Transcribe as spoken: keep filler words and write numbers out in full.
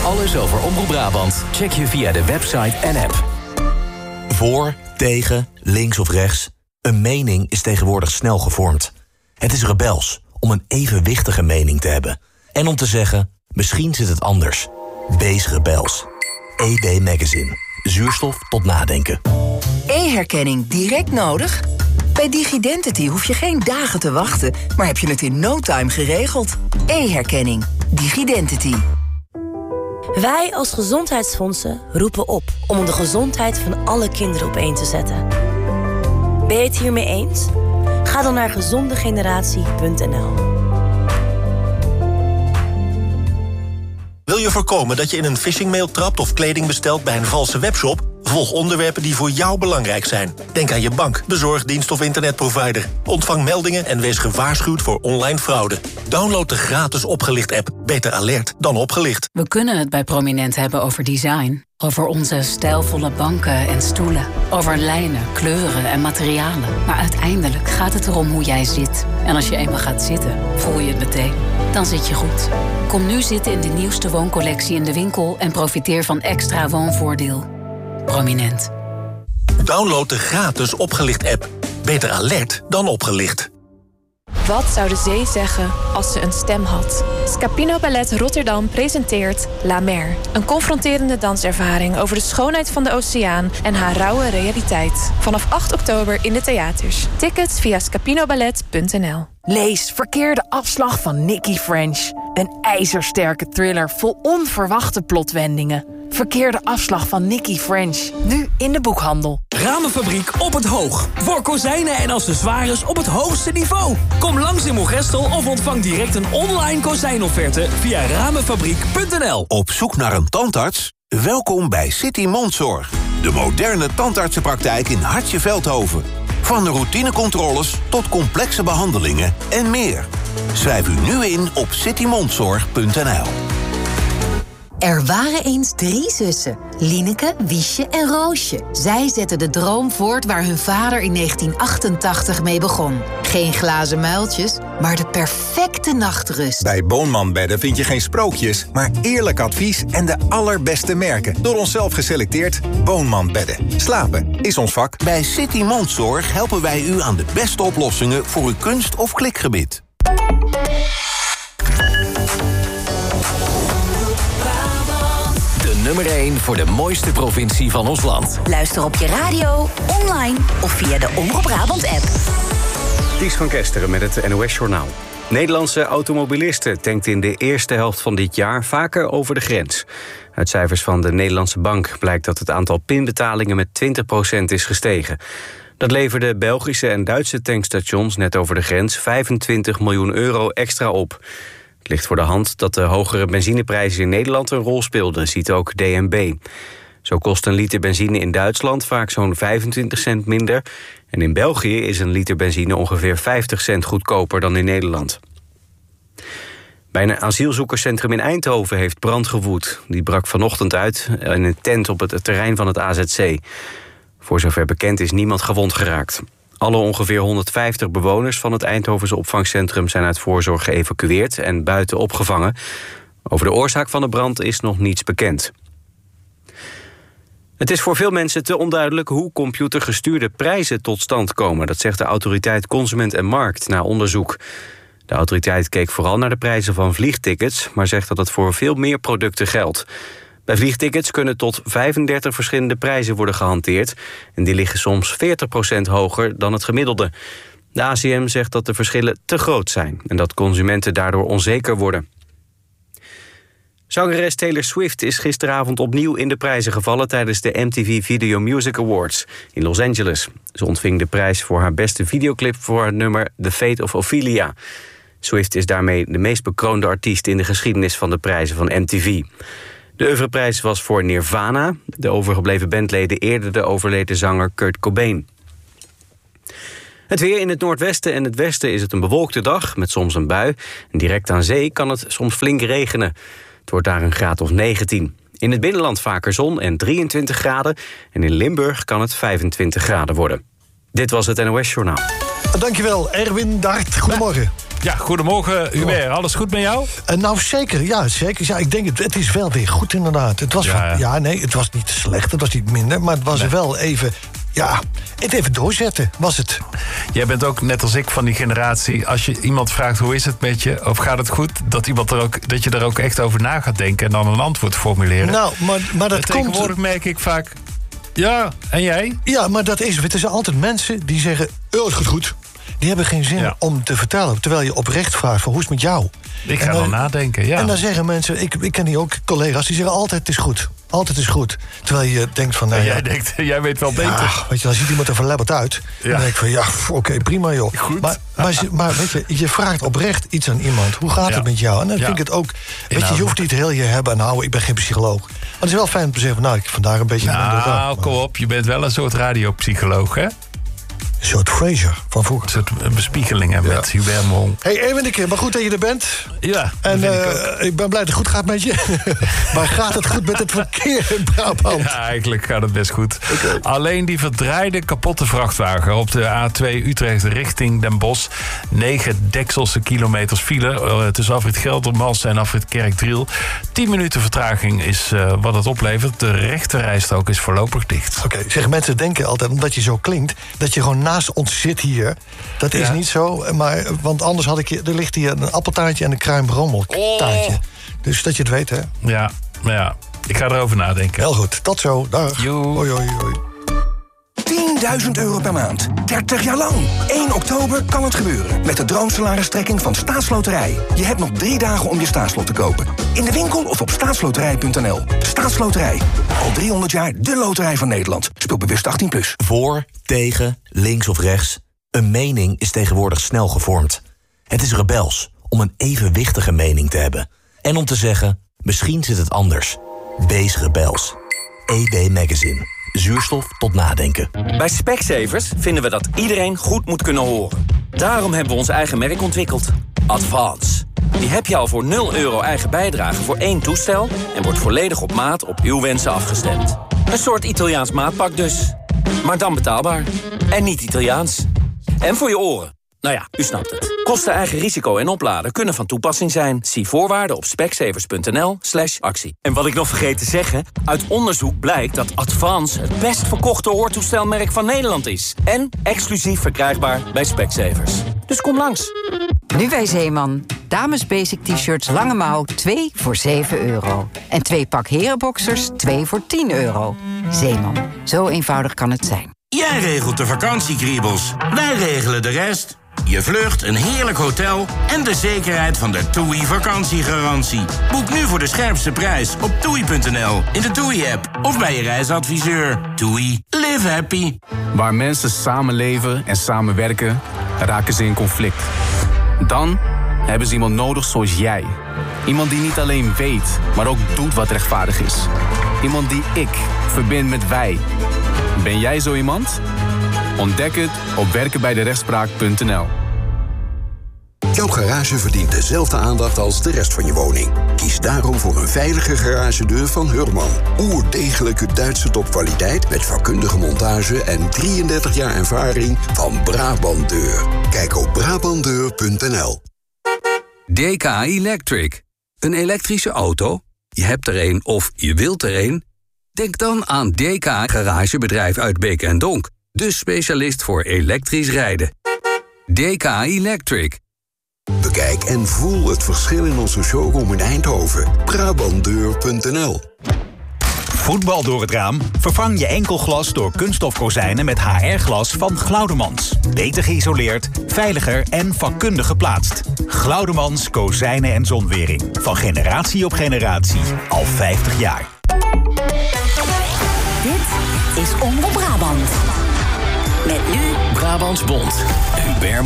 Alles over Omroep Brabant check je via de website en app. Voor, tegen, links of rechts. Een mening is tegenwoordig snel gevormd. Het is rebels om een evenwichtige mening te hebben. En om te zeggen, misschien zit het anders. Wees rebels. E D Magazine. Zuurstof tot nadenken. E-herkenning direct nodig? Bij DigiDentity hoef je geen dagen te wachten, maar heb je het in no time geregeld. E-herkenning. DigiDentity. Wij als gezondheidsfondsen roepen op om de gezondheid van alle kinderen op één te zetten. Ben je het hiermee eens? Ga dan naar gezondegeneratie punt n l. Wil je voorkomen dat je in een phishingmail trapt of kleding bestelt bij een valse webshop? Volg onderwerpen die voor jou belangrijk zijn. Denk aan je bank, bezorgdienst of internetprovider. Ontvang meldingen en wees gewaarschuwd voor online fraude. Download de gratis Opgelicht-app. Beter alert dan opgelicht. We kunnen het bij Prominent hebben over design. Over onze stijlvolle banken en stoelen. Over lijnen, kleuren en materialen. Maar uiteindelijk gaat het erom hoe jij zit. En als je eenmaal gaat zitten, voel je het meteen. Dan zit je goed. Kom nu zitten in de nieuwste wooncollectie in de winkel en profiteer van extra woonvoordeel. Prominent. Download de gratis Opgelicht-app. Beter alert dan opgelicht. Wat zou de zee zeggen als ze een stem had? Scapino Ballet Rotterdam presenteert La Mer. Een confronterende danservaring over de schoonheid van de oceaan en haar rauwe realiteit. Vanaf acht oktober in de theaters. Tickets via scapinoballet punt n l. Lees Verkeerde afslag van Nicky French. Een ijzersterke thriller vol onverwachte plotwendingen. Verkeerde afslag van Nicky French. Nu in de boekhandel. Ramenfabriek op het Hoog. Voor kozijnen en accessoires op het hoogste niveau. Kom langs in Moergestel of ontvang direct een online kozijnofferte via ramenfabriek punt n l. Op zoek naar een tandarts? Welkom bij City Mondzorg. De moderne tandartsenpraktijk in Hartje Veldhoven. Van routinecontroles tot complexe behandelingen en meer. Schrijf u nu in op city mondzorg punt n l. Er waren eens drie zussen, Lineke, Wiesje en Roosje. Zij zetten de droom voort waar hun vader in negentien achtentachtig mee begon. Geen glazen muiltjes, maar de perfecte nachtrust. Bij Boonman Bedden vind je geen sprookjes, maar eerlijk advies en de allerbeste merken. Door onszelf geselecteerd. Boonman Bedden. Slapen is ons vak. Bij City Mondzorg helpen wij u aan de beste oplossingen voor uw kunst- of klikgebied. Nummer één voor de mooiste provincie van ons land. Luister op je radio, online of via de Omroep Brabant-app. Ties van Kesteren met het N O S-journaal. Nederlandse automobilisten tankten in de eerste helft van dit jaar vaker over de grens. Uit cijfers van de Nederlandse Bank blijkt dat het aantal pinbetalingen met twintig procent is gestegen. Dat leverde Belgische en Duitse tankstations net over de grens vijfentwintig miljoen euro extra op. Het ligt voor de hand dat de hogere benzineprijzen in Nederland een rol speelden, ziet ook D N B. Zo kost een liter benzine in Duitsland vaak zo'n vijfentwintig cent minder. En in België is een liter benzine ongeveer vijftig cent goedkoper dan in Nederland. Bij een asielzoekerscentrum in Eindhoven heeft brand gewoed. Die brak vanochtend uit in een tent op het terrein van het A Z C. Voor zover bekend is niemand gewond geraakt. Alle ongeveer honderdvijftig bewoners van het Eindhovense opvangcentrum zijn uit voorzorg geëvacueerd en buiten opgevangen. Over de oorzaak van de brand is nog niets bekend. Het is voor veel mensen te onduidelijk hoe computergestuurde prijzen tot stand komen. Dat zegt de autoriteit Consument en Markt na onderzoek. De autoriteit keek vooral naar de prijzen van vliegtickets, maar zegt dat het voor veel meer producten geldt. Bij vliegtickets kunnen tot vijfendertig verschillende prijzen worden gehanteerd en die liggen soms veertig procent hoger dan het gemiddelde. De A C M zegt dat de verschillen te groot zijn en dat consumenten daardoor onzeker worden. Zangeres Taylor Swift is gisteravond opnieuw in de prijzen gevallen tijdens de M T V Video Music Awards in Los Angeles. Ze ontving de prijs voor haar beste videoclip voor het nummer The Fate of Ophelia. Swift is daarmee de meest bekroonde artiest in de geschiedenis van de prijzen van M T V. De oeuvreprijs was voor Nirvana. De overgebleven bandleden eerder de overleden zanger Kurt Cobain. Het weer in het noordwesten en het westen is het een bewolkte dag met soms een bui. En direct aan zee kan het soms flink regenen. Het wordt daar een graad of negentien. In het binnenland vaker zon en drieëntwintig graden. En in Limburg kan het vijfentwintig graden worden. Dit was het N O S Journaal. Dankjewel, Erwin Dart. Goedemorgen. Ja, goedemorgen Hubert. Alles goed met jou? Uh, nou, zeker. Ja, zeker. Ja, ik denk, het, het is wel weer goed inderdaad. Het was ja, van, ja. ja, nee, het was niet slecht. Het was niet minder. Maar het was nee. wel even... Ja, het even doorzetten, was het. Jij bent ook, net als ik, van die generatie... als je iemand vraagt hoe is het met je, of gaat het goed... dat, iemand er ook, dat je er ook echt over na gaat denken... en dan een antwoord formuleren. Nou, maar, maar dat en komt... Tegenwoordig merk ik vaak... Ja, en jij? Ja, maar dat is... Het zijn altijd mensen die zeggen... Oh, het gaat goed. Die hebben geen zin ja. om te vertellen. Terwijl je oprecht vraagt van hoe is het met jou? Ik ga dan, dan nadenken, ja. En dan zeggen mensen... Ik, ik ken die ook collega's, die zeggen altijd het is goed. Altijd is goed. Terwijl je denkt van... Nou, en ja, jij denkt, jij weet wel beter. Ja, weet je, dan ziet iemand er verlebberd uit. Ja. En dan denk ik van, ja, oké, okay, prima joh. Goed. Maar, maar, maar weet je, je vraagt oprecht iets aan iemand. Hoe gaat ja. het met jou? En dan ja. vind ik het ook... Weet je, je hoeft niet heel je hebben aan houden. Ik ben geen psycholoog. Maar het is wel fijn om te zeggen van... Nou, ik vandaag een beetje... Nou, kom op. Je bent wel een soort radiopsycholoog, hè? Een soort Fraser van vroeger. Een soort bespiegeling hè, met ja. Hubert Mol. Hey, even een keer, maar goed dat je er bent. Ja, en uh, ik, ik ben blij dat het goed gaat met je. Maar gaat het goed met het verkeer in Brabant? Ja, eigenlijk gaat het best goed. Okay. Alleen die verdraaide kapotte vrachtwagen op de A twee Utrecht richting Den Bosch. Negen dekselse kilometers file uh, tussen Afrit Geldermals en Afrit Kerkdriel. Tien minuten vertraging is uh, wat het oplevert. De rechterrijstrook is voorlopig dicht. Oké, okay, zeg, mensen denken altijd, omdat je zo klinkt... dat je gewoon naast ons zit hier. Dat is ja. niet zo, maar, want anders had ik... Er ligt hier een appeltaartje en een kruimrommeltaartje. Oh. Dus dat je het weet, hè? Ja, ja. Ik ga erover nadenken. Heel goed, tot zo. Dag. Joe. Hoi, hoi, hoi. tienduizend euro per maand. dertig jaar lang. één oktober kan het gebeuren. Met de droomsalaristrekking van Staatsloterij. Je hebt nog drie dagen om je staatslot te kopen. In de winkel of op staatsloterij punt n l. Staatsloterij. Al driehonderd jaar de loterij van Nederland. Speel bewust achttien plus. Voor, tegen, links of rechts. Een mening is tegenwoordig snel gevormd. Het is rebels om een evenwichtige mening te hebben. En om te zeggen, misschien zit het anders. Wees rebels. E B Magazine. Zuurstof tot nadenken. Bij Specsavers vinden we dat iedereen goed moet kunnen horen. Daarom hebben we ons eigen merk ontwikkeld. Advance. Die heb je al voor nul euro eigen bijdrage voor één toestel... en wordt volledig op maat op uw wensen afgestemd. Een soort Italiaans maatpak dus. Maar dan betaalbaar. En niet Italiaans. En voor je oren. Nou ja, u snapt het. Kosten, eigen risico en opladen kunnen van toepassing zijn. Zie voorwaarden op specsavers punt n l slash actie. En wat ik nog vergeet te zeggen... uit onderzoek blijkt dat Advance het best verkochte hoortoestelmerk van Nederland is. En exclusief verkrijgbaar bij Specsavers. Dus kom langs. Nu bij Zeeman. Dames basic t-shirts lange mouw twee voor zeven euro. En twee pak herenboxers twee voor tien euro. Zeeman. Zo eenvoudig kan het zijn. Jij regelt de vakantiekriebels. Wij regelen de rest. Je vlucht, een heerlijk hotel en de zekerheid van de TUI vakantiegarantie. Boek nu voor de scherpste prijs op toei punt n l, in de TUI-app of bij je reisadviseur. TUI. Live happy. Waar mensen samenleven en samenwerken, raken ze in conflict. Dan hebben ze iemand nodig zoals jij. Iemand die niet alleen weet, maar ook doet wat rechtvaardig is. Iemand die ik verbind met wij. Ben jij zo iemand? Ontdek het op werken bij de rechtspraak punt n l. Jouw garage verdient dezelfde aandacht als de rest van je woning. Kies daarom voor een veilige garagedeur van Hurman. Oerdegelijke Duitse topkwaliteit met vakkundige montage en drieëndertig jaar ervaring van Brabant Deur. Kijk op brabant deur punt n l. D K Electric. Een elektrische auto? Je hebt er een of je wilt er een? Denk dan aan D K Garagebedrijf uit Beek en Donk. De specialist voor elektrisch rijden. D K Electric. Bekijk en voel het verschil in onze showroom in Eindhoven. brabant deur punt n l. Voetbal door het raam? Vervang je enkelglas door kunststof kozijnen met H R-glas van Glaudemans. Beter geïsoleerd, veiliger en vakkundig geplaatst. Glaudemans kozijnen en zonwering. Van generatie op generatie. Al vijftig jaar. Dit is Omroep Brabant. Met nu Brabants Bond. Hubert